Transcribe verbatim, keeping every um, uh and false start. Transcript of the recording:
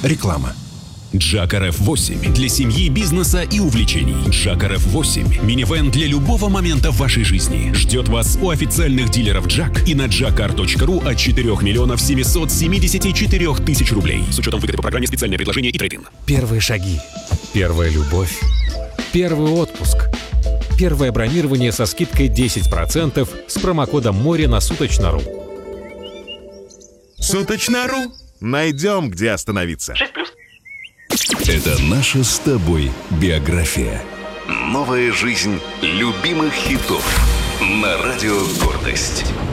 Реклама. Джак эр эф восемь для семьи, бизнеса и увлечений. Джак эр эф восемь – минивэн для любого момента в вашей жизни. Ждет вас у официальных дилеров Джак и на джакар точка ру от четырёх миллионов семьсот семьдесят четыре тысячи рублей. С учетом выгоды по программе «Специальное предложение» и трейд-ин. Первые шаги. Первая любовь. Первый отпуск. Первое бронирование со скидкой десять процентов с промокодом «Море» на Суточно.ру. Суточно.ру. Найдем, где остановиться. шесть плюс. Это наша с тобой биография. Новая жизнь любимых хитов на Радио Гордость.